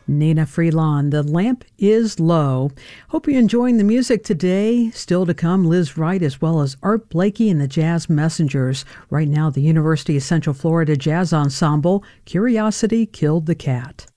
Nina Freelon, The Lamp is Low. Hope you're enjoying the music today. Still to come, Liz Wright as well as Art Blakey and the Jazz Messengers. Right now, the University of Central Florida Jazz Ensemble, Curiosity Killed the Cat.